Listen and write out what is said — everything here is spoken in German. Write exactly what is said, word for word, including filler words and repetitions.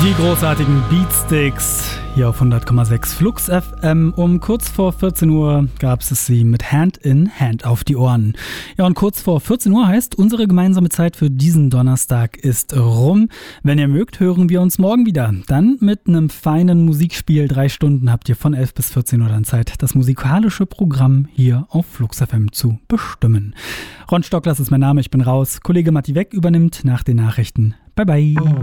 Die großartigen Beatsticks hier auf hundert Komma sechs Flux F M. Um kurz vor vierzehn Uhr gab es sie mit Hand in Hand auf die Ohren. Ja, und kurz vor vierzehn Uhr heißt, unsere gemeinsame Zeit für diesen Donnerstag ist rum. Wenn ihr mögt, hören wir uns morgen wieder. Dann mit einem feinen Musikspiel. Drei Stunden habt ihr von elf bis vierzehn Uhr dann Zeit, das musikalische Programm hier auf Flux F M zu bestimmen. Ron Stocklers ist mein Name, ich bin raus. Kollege Matti Weck übernimmt nach den Nachrichten. Bye bye.